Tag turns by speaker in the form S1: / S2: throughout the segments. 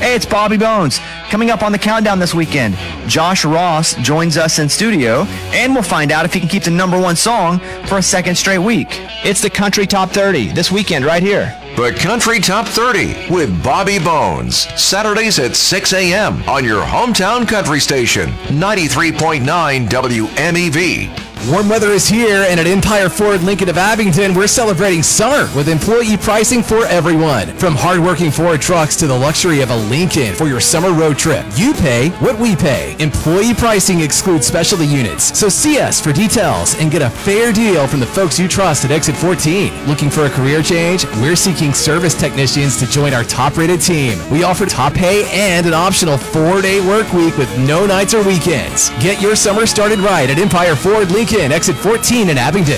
S1: Hey, it's Bobby Bones. Coming up on the countdown this weekend, Josh Ross joins us in studio, and we'll find out if he can keep the number one song for a second straight week. It's the Country Top 30 this weekend right here.
S2: The Country Top 30 with Bobby Bones. Saturdays at 6 a.m. on your hometown country station, 93.9 WMEV.
S3: Warm weather is here, and at Empire Ford Lincoln of Abington, we're celebrating summer with employee pricing for everyone. From hardworking Ford trucks to the luxury of a Lincoln for your summer road trip. You pay what we pay. Employee pricing excludes specialty units. So see us for details and get a fair deal from the folks you trust at Exit 14. Looking for a career change? We're seeking service technicians to join our top-rated team. We offer top pay and an optional 4-day work week with no nights or weekends. Get your summer started right at Empire Ford Lincoln, Exit 14 in Abington.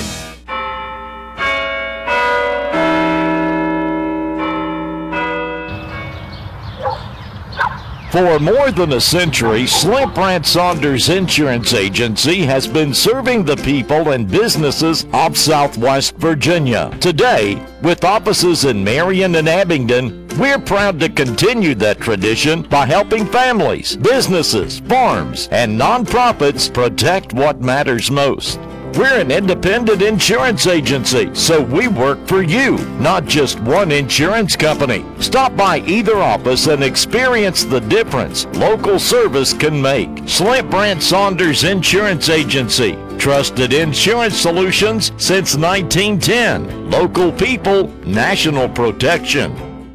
S4: For more than a century, Slimp Brandt Saunders Insurance Agency has been serving the people and businesses of Southwest Virginia. Today, with offices in Marion and Abingdon, we're proud to continue that tradition by helping families, businesses, farms, and nonprofits protect what matters most. We're an independent insurance agency, so we work for you, not just one insurance company. Stop by either office and experience the difference local service can make. Slimp Brandt Saunders Insurance Agency. Trusted insurance solutions since 1910. Local people, national protection.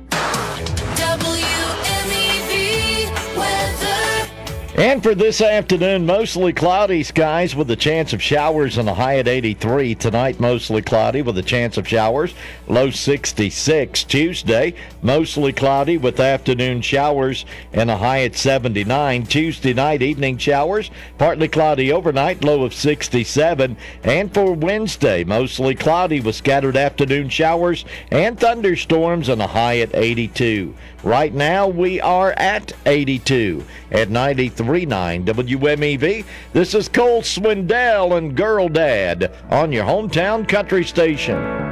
S4: And for this afternoon, mostly cloudy skies with a chance of showers and a high at 83. Tonight, mostly cloudy with a chance of showers, low 66. Tuesday, mostly cloudy with afternoon showers and a high at 79. Tuesday night, evening showers, partly cloudy overnight, low of 67. And for Wednesday, mostly cloudy with scattered afternoon showers and thunderstorms and a high at 82. Right now, we are at 82 at 93.9 WMEV. This is Cole Swindell and Girl Dad on your hometown country station.